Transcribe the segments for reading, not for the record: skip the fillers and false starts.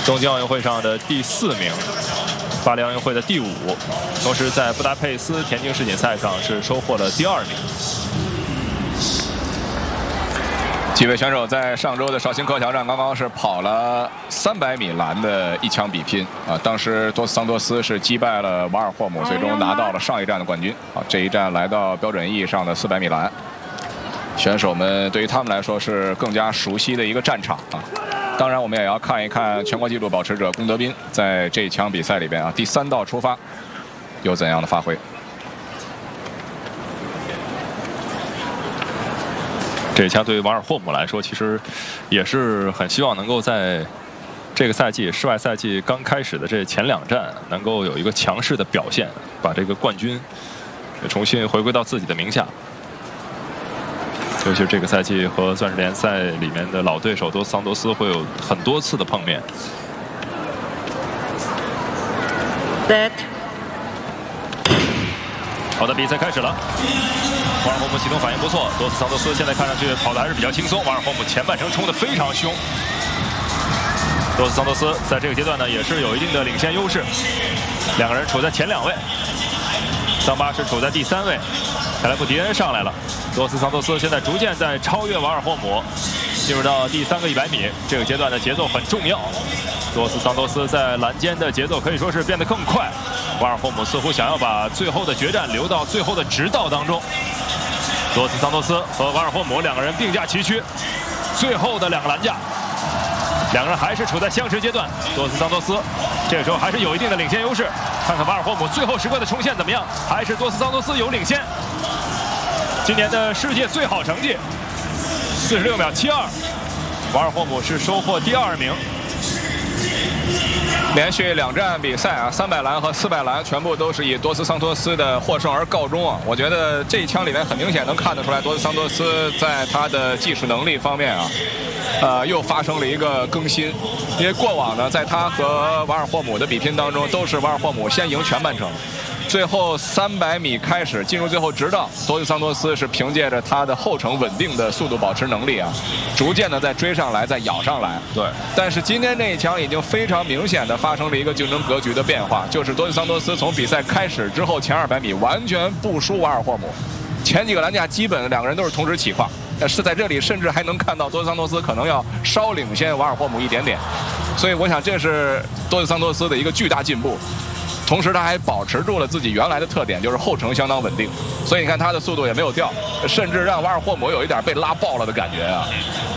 东京奥运会上的第4名，巴黎奥运会的第5，同时在布达佩斯田径世锦赛上是收获了第2名。 几位选手在上周的绍兴科桥站刚刚是跑了300米栏的一枪比拼啊，当时多斯桑多斯是击败了瓦尔霍姆，最终拿到了上一站的冠军。啊，这一站来到标准意义上的400米栏，选手们对于他们来说是更加熟悉的一个战场啊。当然，我们也要看一看全国纪录保持者龚德斌在这一枪比赛里边啊，第3道出发有怎样的发挥。 这一枪对于瓦尔霍姆来说，其实也是很希望能够在这个赛季室外赛季刚开始的这前2站，能够有一个强势的表现，把这个冠军重新回归到自己的名下。尤其是这个赛季和钻石联赛里面的老对手多斯桑多斯会有很多次的碰面。好的，比赛开始了。 瓦尔霍姆启动反应不错，多斯桑多斯现在看上去跑得还是比较轻松。瓦尔霍姆前半程冲得非常凶，多斯桑多斯在这个阶段呢也是有一定的领先优势，两个人处在前2位，桑巴是处在第3位，凯莱布迪恩上来了，多斯桑多斯现在逐渐在超越瓦尔霍姆，进入到第3个100米，这个阶段的节奏很重要。多斯桑多斯在栏间的节奏可以说是变得更快，瓦尔霍姆似乎想要把最后的决战留到最后的直道当中。 多斯桑多斯和瓦尔霍姆2个人并驾齐驱，最后的2个栏架，2个人还是处在相持阶段。多斯桑多斯这个时候还是有一定的领先优势，看看瓦尔霍姆最后时刻的冲线怎么样？还是多斯桑多斯有领先。今年的世界最好成绩46秒72，瓦尔霍姆是收获第2名。 连续2站比赛啊，300栏和400栏全部都是以多斯桑托斯的获胜而告终啊！我觉得这一枪里面很明显能看得出来，多斯桑托斯在他的技术能力方面啊，又发生了一个更新。因为过往呢，在他和瓦尔霍姆的比拼当中，都是瓦尔霍姆先赢全半程。 最后300米开始进入最后直道，多斯桑托斯是凭借着他的后程稳定的速度保持能力啊，逐渐的再追上来，再咬上来。 对。但是今天这一枪已经非常明显的发生了一个竞争格局的变化，就是多斯桑托斯从比赛开始之后前200米完全不输瓦尔霍姆，前几个栏架基本2个人都是同时起跨，是在这里甚至还能看到多斯桑托斯可能要稍领先瓦尔霍姆一点点，所以我想这是多斯桑托斯的一个巨大进步。 同时，他还保持住了自己原来的特点，就是后程相当稳定，所以你看他的速度也没有掉，甚至让瓦尔霍姆有一点被拉爆了的感觉啊。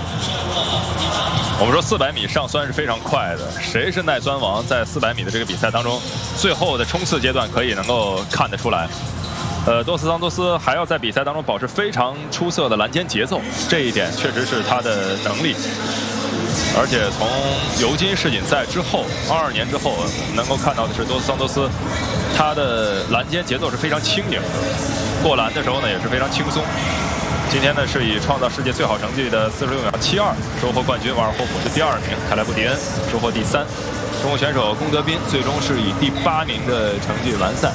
我们说400米上酸是非常快的，谁是耐酸王，在400米的这个比赛当中，最后的冲刺阶段可以能够看得出来。多斯桑多斯还要在比赛当中保持非常出色的栏间节奏，这一点确实是他的能力。 而且从尤金世锦赛之后，22年之后，能够看到的是多斯桑多斯，他的栏间节奏是非常轻盈的，过栏的时候呢也是非常轻松。今天呢是以创造世界最好成绩的46秒72收获冠军，瓦尔霍姆是第2名，凯莱布迪恩收获第3。中国选手龚德斌最终是以第8名的成绩完赛。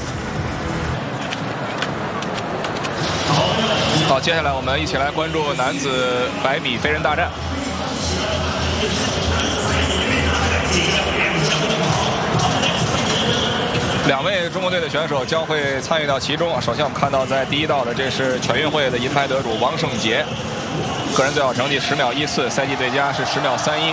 好，接下来我们一起来关注男子100米飞人大战。 2位中国队的选手将会参与到其中。首先，我们看到在第1道的，这是全运会的银牌得主王胜杰，个人最好成绩10秒14，赛季最佳是10秒31。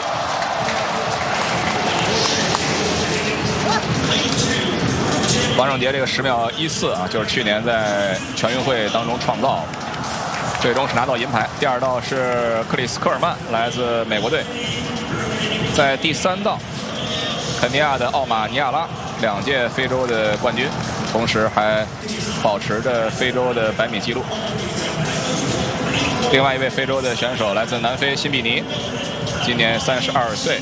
王胜杰这个10秒14啊，就是去年在全运会当中创造，最终是拿到银牌。第2道是克里斯科尔曼，来自美国队。在第3道，肯尼亚的奥马尼亚拉，2届非洲的冠军，同时还保持着非洲的100米纪录。另外一位非洲的选手来自南非辛比尼，今年32岁。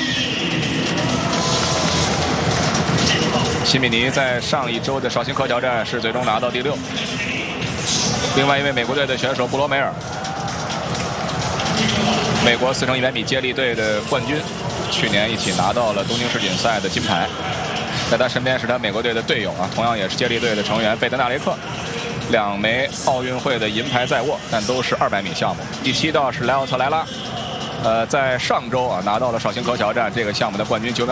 辛比尼在上一周的绍兴科桥站是最终拿到第6。另外一位美国队的选手布罗梅尔，美国4乘100米接力队的冠军，去年一起拿到了东京世锦赛的金牌。在他身边是他美国队的队友啊，同样也是接力队的成员贝德纳雷克，2枚奥运会的银牌在握，但都是200米项目。第7道是莱奥特莱拉，在上周啊拿到了绍兴科桥站这个项目的冠军9秒。